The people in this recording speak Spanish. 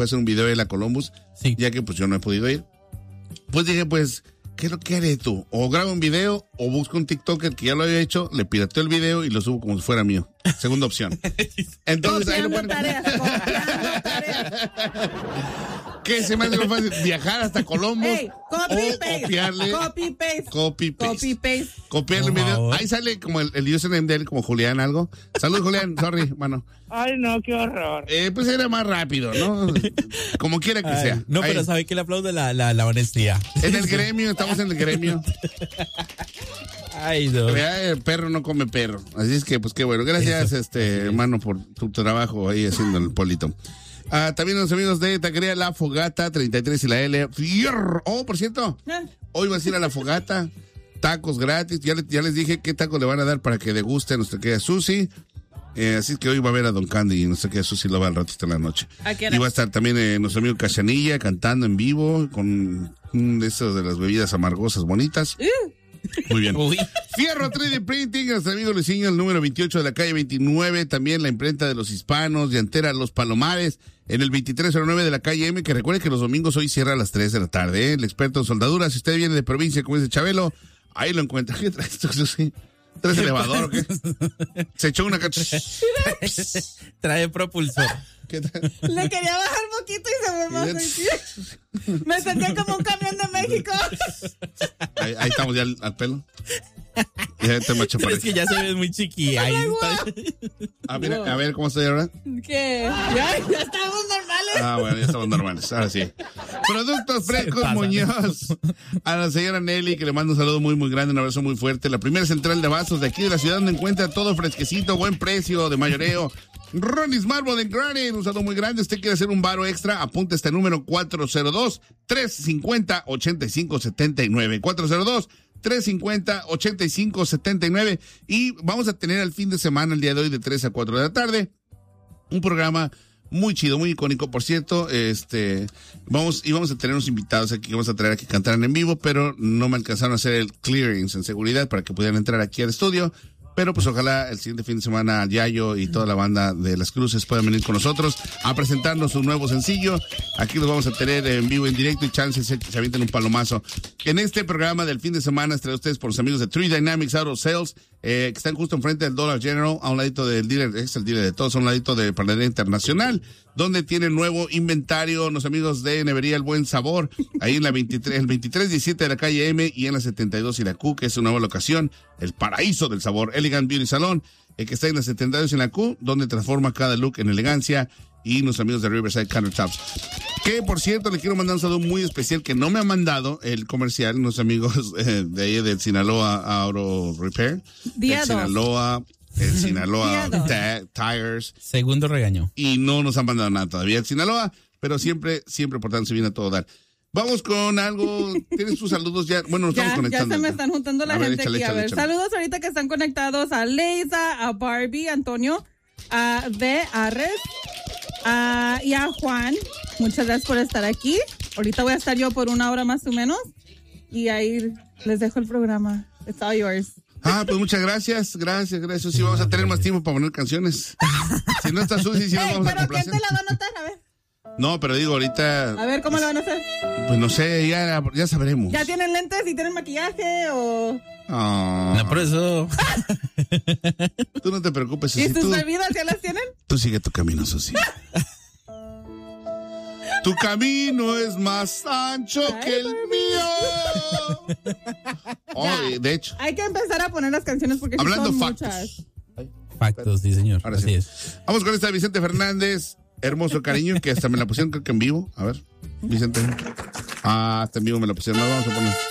fue a hacer un video de la Columbus, Sí. ya que pues yo no he podido ir. Pues dije, pues, ¿qué es lo que haré tú? O grabo un video o busco un TikToker que ya lo había hecho, le pirateo el video y lo subo como si fuera mío. Segunda opción. Entonces ahí lo Copiando ponen. tareas. ¿Qué se me hace más fácil? ¿Viajar hasta Columbus? Ey, copy, o paste. copiarle. Copy, paste. Copy, paste. Paste. Copiarle el Por video. favor. Ahí sale como el username de él, como Julián algo. Saludos, Julián. Sorry, mano. Ay, no, qué horror. Pues era más rápido, ¿no? Como quiera que Ay, sea. no, pero Ahí. sabe que le aplaudo la honestidad. En el gremio, estamos en el gremio. Ay, no. El perro no come perro. Así es que, pues qué bueno. Gracias, hermano, por tu trabajo ahí haciendo el polito. También los amigos de Taquería La Fogata, 33 y la L. ¡Fierro! Oh, por cierto, hoy vas a ir a La Fogata. Tacos gratis. Ya les dije qué tacos le van a dar para que deguste a nuestra querida Susi. Así que hoy va a ver a Don Candy y nuestra querida Susi lo va al ratito en la noche. Y va a estar también nuestro amigo Cachanilla cantando en vivo con de esos de las bebidas amargosas bonitas. Muy bien. Uy. Fierro 3D Printing, nuestro amigo Luisinho, el número 28 de la calle 29. También la imprenta de los hispanos, llantera Los Palomares, en el 2309 de la calle M. Que recuerde que los domingos hoy cierra a las 3 de la tarde. El experto en soldadura. Si usted viene de provincia, como dice Chabelo, ahí lo encuentra. ¿Qué traes tú, Susi? ¿Traes elevador o qué? Se echó una cacha. Trae propulsor. ¿Qué tal? Le quería bajar poquito y se me bajó. Me sentía como un camión de México. Ahí estamos ya al pelo. Ya te macho Pero es que ya se ve muy chiqui. Ahí está. a ver cómo estoy ahora. ¿Qué? Ya estamos normales. Bueno, ya estamos normales, ahora sí. Productos Frescos Muñoz. A la señora Nelly, que le mando un saludo muy, muy grande, un abrazo muy fuerte. La primera central de abastos de aquí de la ciudad, donde encuentra todo fresquecito, buen precio, de mayoreo. Ronnie's Marble and Granite, un saludo muy grande. Usted quiere hacer un varo extra, apunte este número 402-350-8579. 402-350-8579. Y vamos a tener el fin de semana, el día de hoy, de 3 a 4 de la tarde, un programa muy chido, muy icónico, por cierto. Vamos a tener unos invitados aquí que vamos a traer a que cantaran en vivo, pero no me alcanzaron a hacer el clearance en seguridad para que pudieran entrar aquí al estudio. Pero pues ojalá el siguiente fin de semana Yayo y toda la banda de Las Cruces puedan venir con nosotros a presentarnos un nuevo sencillo. Aquí los vamos a tener en vivo, en directo, y chances se avienten un palomazo. En este programa del fin de semana trae ustedes por los amigos de Tree Dynamics Auto Sales, que están justo enfrente del Dollar General, a un ladito del dealer, es el dealer de todos, a un ladito de Panadería Internacional, donde tienen nuevo inventario los amigos de Nevería El Buen Sabor, ahí en la 2317 de la calle M y en la 72 y la Q, que es una nueva locación, el paraíso del sabor. Elegant Beauty Salon, que está en la 72 y en la Q, donde transforma cada look en elegancia, y nuestros amigos de Riverside Countertops. Que, por cierto, le quiero mandar un saludo muy especial que no me ha mandado el comercial, nuestros amigos de ahí del Sinaloa Auto Repair. Día el 2. Sinaloa Tires. Segundo regaño. Y no nos han mandado nada todavía el Sinaloa, pero siempre portándose bien a todo dar. Vamos con algo. ¿Tienes tus saludos ya? Bueno, nos estamos conectando. Ya se me están juntando la gente échale, aquí. A ver, saludos ahorita que están conectados a Leisa, a Barbie, Antonio, a D. Arres, y a Juan. Muchas gracias por estar aquí. Ahorita voy a estar yo por 1 hora más o menos. Y ahí les dejo el programa. It's all yours. Pues muchas gracias. Sí, vamos a tener más tiempo para poner canciones. Si no está Susi, sí nos vamos a ¿pero quién complacer. te la va a anotar? A ver. No, pero digo, ahorita. A ver, ¿cómo lo van a hacer? Pues no sé, ya sabremos. ¿Ya tienen lentes y tienen maquillaje o...? No, por eso. Tú no te preocupes, ¿Y Susi. sus bebidas ya las tienen? Tú sigue tu camino, Susi. Tu camino es más ancho que el mío. De hecho. Hay que empezar a poner las canciones porque Hablando son factos. muchas. Factos, sí, señor. Ahora así sí. es. Vamos con esta de Vicente Fernández. Hermoso cariño, que hasta me la pusieron creo que en vivo. A ver, Vicente. Hasta en vivo me la pusieron. La vamos a poner.